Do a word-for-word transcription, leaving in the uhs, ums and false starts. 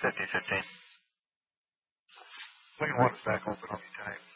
fifty fifteen. We can walk us back open on me tonight.